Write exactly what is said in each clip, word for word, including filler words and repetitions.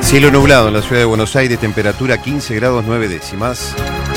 Cielo nublado en la ciudad de Buenos Aires, temperatura quince grados nueve décimas.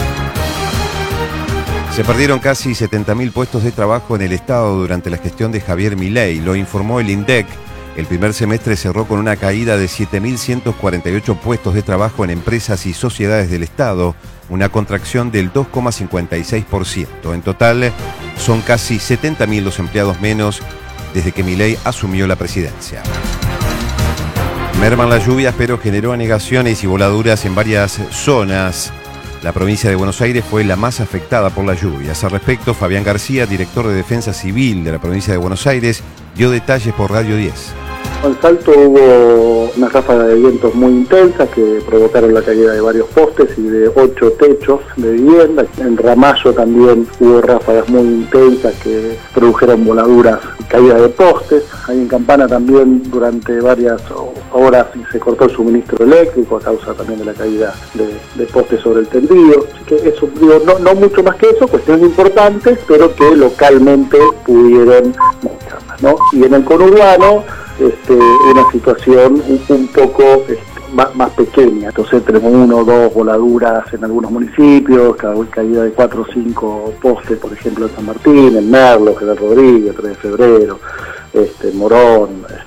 Se perdieron casi setenta mil puestos de trabajo en el Estado durante la gestión de Javier Milei, lo informó el INDEC. El primer semestre cerró con una caída de siete mil ciento cuarenta y ocho puestos de trabajo en empresas y sociedades del Estado, una contracción del dos coma cincuenta y seis por ciento. En total, son casi setenta mil los empleados menos desde que Milei asumió la presidencia. Merman las lluvias, pero generó anegaciones y voladuras en varias zonas. La provincia de Buenos Aires fue la más afectada por las lluvias. Al respecto, Fabián García, director de Defensa Civil de la provincia de Buenos Aires, dio detalles por Radio diez. En Salto hubo una ráfaga de vientos muy intensas que provocaron la caída de varios postes y de ocho techos de vivienda. En Ramallo también hubo ráfagas muy intensas que produjeron voladuras y caída de postes. Ahí en Campana también durante varias horas se cortó el suministro eléctrico a causa también de la caída de, de postes sobre el tendido. Así que eso, digo, no, no mucho más que eso, cuestiones importantes, pero que localmente pudieron mostrarlas, ¿no? Y en el conurbano, Este, una situación un, un poco este, más, más pequeña. Entonces tenemos uno o dos voladuras en algunos municipios, cada caída de cuatro o cinco postes, por ejemplo en San Martín, en Merlo, General Rodríguez, tres de febrero, este, Morón. Este.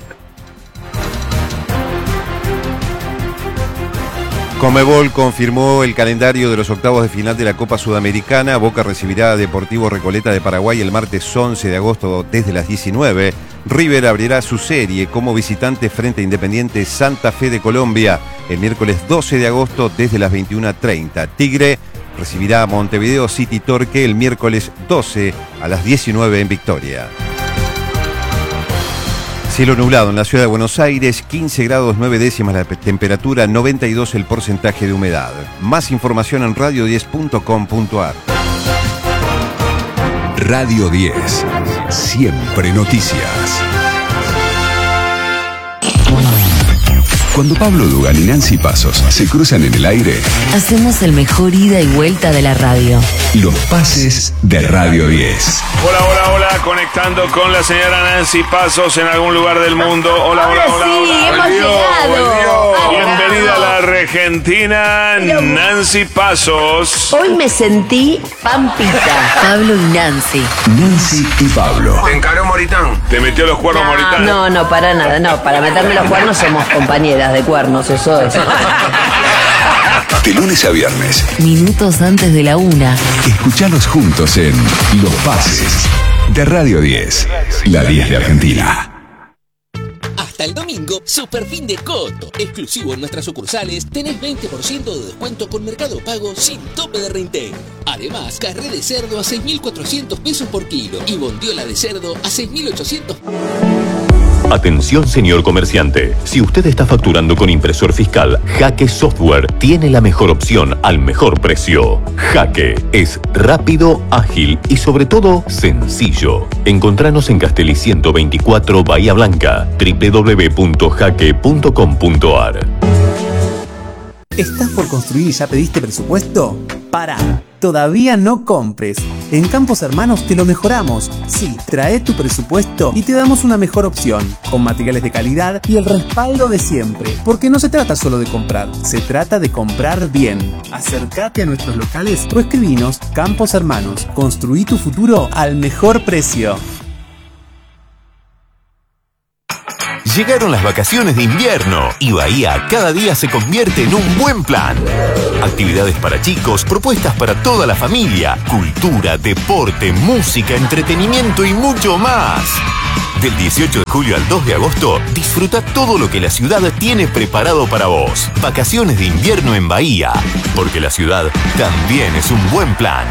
Conmebol confirmó el calendario de los octavos de final de la Copa Sudamericana. Boca recibirá a Deportivo Recoleta de Paraguay el martes once de agosto desde las diecinueve. River abrirá su serie como visitante frente a Independiente Santa Fe de Colombia el miércoles doce de agosto desde las veintiuna treinta. Tigre recibirá a Montevideo City Torque el miércoles doce a las diecinueve en Victoria. Cielo nublado en la ciudad de Buenos Aires, quince grados nueve décimas la temperatura, noventa y dos el porcentaje de humedad. Más información en radio diez punto com punto a r. Radio diez, siempre noticias. Cuando Pablo Dugan y Nancy Pasos se cruzan en el aire, hacemos el mejor ida y vuelta de la radio. Los pases de Radio diez. Hola, hola, hola, conectando con la señora Nancy Pasos en algún lugar del mundo. Hola, hola, hola, sí, hola. hemos Volvió, llegado. volvió. Bienvenida a la Argentina, Nancy Pasos. Hoy me sentí pampita. Pablo y Nancy. Nancy y Pablo. Te encaró Moritán. Te metió los cuernos no, Moritán. No, no, para nada, no. Para meterme los cuernos somos compañeras de cuernos, eso es. De lunes a viernes. Minutos antes de la una. Escuchalos juntos en Los Pases de Radio diez, la diez de Argentina. Hasta el domingo, super fin de Coto. Exclusivo en nuestras sucursales, tenés veinte por ciento de descuento con Mercado Pago sin tope de reintegro. Además, carré de cerdo a seis mil cuatrocientos pesos por kilo y bondiola de cerdo a seis mil ochocientos. Atención, señor comerciante. Si usted está facturando con impresor fiscal, Jaque Software tiene la mejor opción al mejor precio. Jaque es rápido, ágil y sobre todo sencillo. Encontranos en Castelli ciento veinticuatro Bahía Blanca, doble u doble u doble u punto jaque punto com punto a r. ¿Estás por construir y ya pediste presupuesto? Pará, todavía no compres. En Campos Hermanos te lo mejoramos. Sí, trae tu presupuesto y te damos una mejor opción, con materiales de calidad y el respaldo de siempre. Porque no se trata solo de comprar, se trata de comprar bien. Acércate a nuestros locales o escribinos. Campos Hermanos, construí tu futuro al mejor precio. Llegaron las vacaciones de invierno y Bahía cada día se convierte en un buen plan. Actividades para chicos, propuestas para toda la familia, cultura, deporte, música, entretenimiento y mucho más. Del dieciocho de julio al dos de agosto, disfruta todo lo que la ciudad tiene preparado para vos. Vacaciones de invierno en Bahía, porque la ciudad también es un buen plan.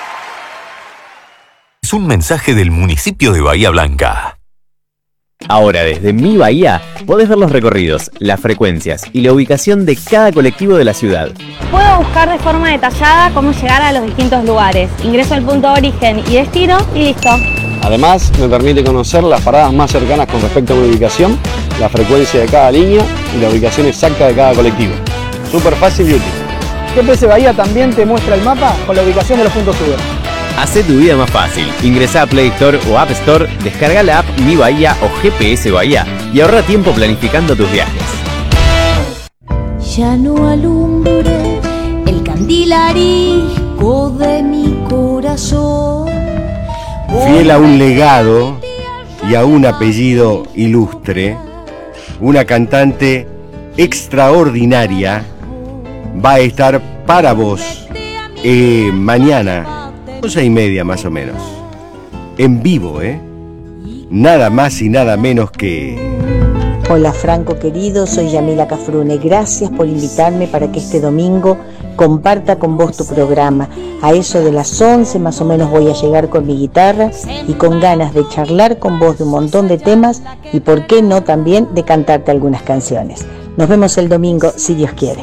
Es un mensaje del municipio de Bahía Blanca. Ahora desde Mi Bahía podés ver los recorridos, las frecuencias y la ubicación de cada colectivo de la ciudad. Puedo buscar de forma detallada cómo llegar a los distintos lugares. Ingreso al punto de origen y destino y listo. Además, me permite conocer las paradas más cercanas con respecto a mi ubicación, la frecuencia de cada línea y la ubicación exacta de cada colectivo. Súper fácil y útil. G P S Bahía también te muestra el mapa con la ubicación de los puntos Uber. Hacé tu vida más fácil. Ingresá a Play Store o App Store, descarga la app Mi Bahía o G P S Bahía y ahorra tiempo planificando tus viajes. ya no alumbre el candil arisco de mi corazón. Fiel a un legado y a un apellido ilustre, una cantante extraordinaria va a estar para vos eh, mañana, once y media más o menos, en vivo, ¿eh? Nada más y nada menos que... Hola Franco querido, soy Yamila Cafrune. Gracias por invitarme para que este domingo comparta con vos tu programa. A eso de las once más o menos voy a llegar con mi guitarra y con ganas de charlar con vos de un montón de temas y por qué no también de cantarte algunas canciones. Nos vemos el domingo si Dios quiere.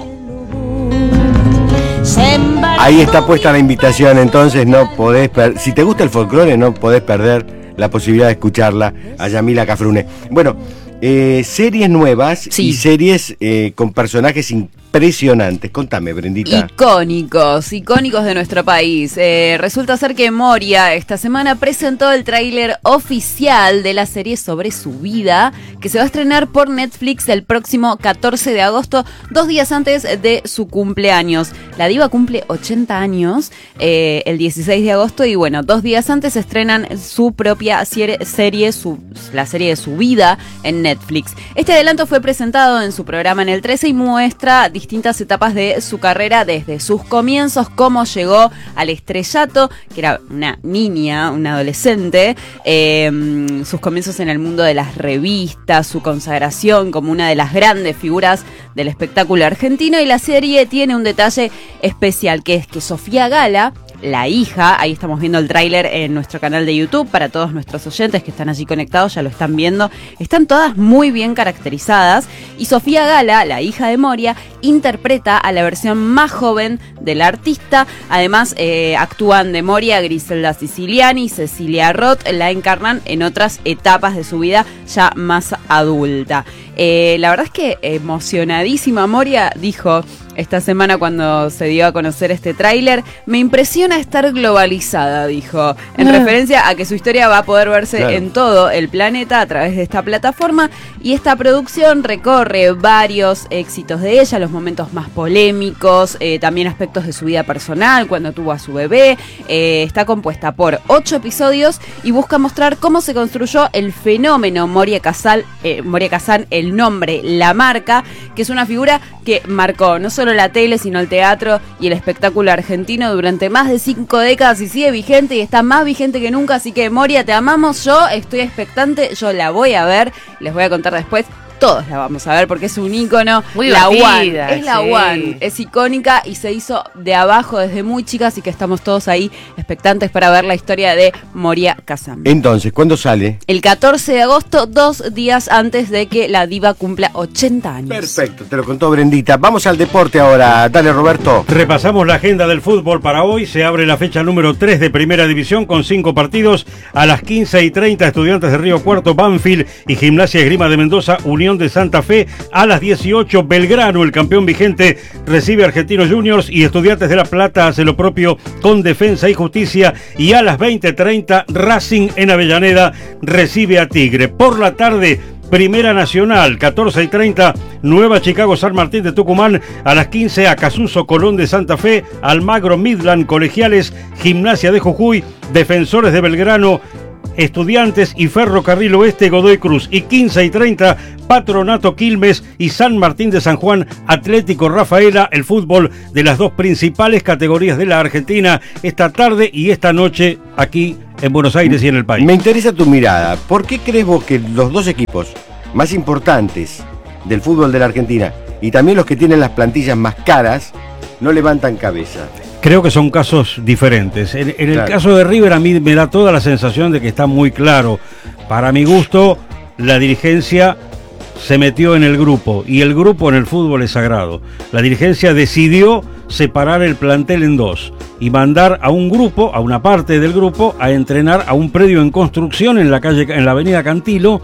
Ahí está puesta la invitación, entonces no podés per- si te gusta el folclore no podés perder la posibilidad de escucharla a Yamila Cafrune. Bueno, eh, series nuevas sí. y series eh, con personajes impresionantes. Contame, Brendita. Icónicos, icónicos de nuestro país. Eh, resulta ser que Moria esta semana presentó el tráiler oficial de la serie sobre su vida, que se va a estrenar por Netflix el próximo catorce de agosto, dos días antes de su cumpleaños. La diva cumple ochenta años eh, el dieciséis de agosto y bueno, dos días antes estrenan su propia serie, su, la serie de su vida en Netflix. Este adelanto fue presentado en su programa en el trece y muestra distintas etapas de su carrera desde sus comienzos, cómo llegó al estrellato, que era una niña, una adolescente, eh, sus comienzos en el mundo de las revistas, su consagración como una de las grandes figuras del espectáculo argentino, y la serie tiene un detalle especial, que es que Sofía Gala, la hija, ahí estamos viendo el tráiler en nuestro canal de YouTube, para todos nuestros oyentes que están allí conectados ya lo están viendo, están todas muy bien caracterizadas, y Sofía Gala, la hija de Moria, interpreta a la versión más joven del artista. Además eh, actúan de Moria Griselda Siciliani, Cecilia Roth, la encarnan en otras etapas de su vida ya más adulta. Eh, la verdad es que emocionadísima Moria dijo esta semana cuando se dio a conocer este tráiler: me impresiona estar globalizada, dijo, en ah. referencia a que su historia va a poder verse claro. en todo el planeta a través de esta plataforma, y esta producción recorre varios éxitos de ella, los momentos más polémicos, eh, también aspectos de su vida personal, cuando tuvo a su bebé. Eh, está compuesta por ocho episodios y busca mostrar cómo se construyó el fenómeno Moria Kazan, eh, Moria Kazan, el nombre, la marca, que es una figura que marcó no solo la tele, sino el teatro y el espectáculo argentino durante más de cinco décadas, y sigue vigente y está más vigente que nunca. Así que Moria, te amamos, yo estoy expectante, yo la voy a ver, les voy a contar después. Todos la vamos a ver porque es un ícono. Muy la divertida, One, es la sí. One, es icónica y se hizo de abajo desde muy chica, así que estamos todos ahí expectantes para ver la historia de Moria Kazan. Entonces, ¿cuándo sale? El catorce de agosto, dos días antes de que la diva cumpla ochenta años. Perfecto, te lo contó Brendita. Vamos al deporte ahora. Dale, Roberto. Repasamos la agenda del fútbol para hoy. Se abre la fecha número tres de Primera División con cinco partidos. A las quince y treinta, Estudiantes de Río Cuarto, Banfield y Gimnasia Esgrima de Mendoza, Unión de Santa Fe. A las dieciocho, Belgrano, el campeón vigente, recibe a Argentinos Juniors, y Estudiantes de La Plata hace lo propio con Defensa y Justicia. Y a las veinte treinta, Racing en Avellaneda recibe a Tigre. Por la tarde, Primera Nacional, catorce y treinta, Nueva Chicago San Martín de Tucumán. A las quince, Acasuso Colón de Santa Fe, Almagro Midland, Colegiales, Gimnasia de Jujuy, Defensores de Belgrano, Estudiantes y Ferrocarril Oeste, Godoy Cruz. Y quince y treinta, Patronato Quilmes y San Martín de San Juan, Atlético Rafaela. El fútbol de las dos principales categorías de la Argentina esta tarde y esta noche aquí en Buenos Aires y en el país. Me interesa tu mirada. ¿Por qué crees vos que los dos equipos más importantes del fútbol de la Argentina y también los que tienen las plantillas más caras no levantan cabeza? Creo que son casos diferentes. En, en el claro. caso de River, a mí me da toda la sensación de que está muy claro. Para mi gusto, la dirigencia se metió en el grupo, y el grupo en el fútbol es sagrado. La dirigencia decidió separar el plantel en dos y mandar a un grupo, a una parte del grupo, a entrenar a un predio en construcción en la calle, en la avenida Cantilo,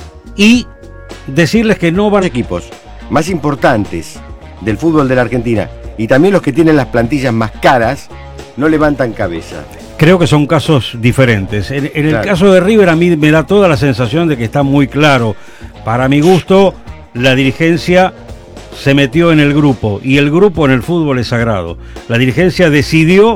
y decirles que no van equipos más importantes del fútbol de la Argentina y también los que tienen las plantillas más caras no levantan cabeza. Creo que son casos diferentes. En, en claro. el caso de River, a mí me da toda la sensación de que está muy claro. Para mi gusto, la dirigencia se metió en el grupo y el grupo en el fútbol es sagrado. La dirigencia decidió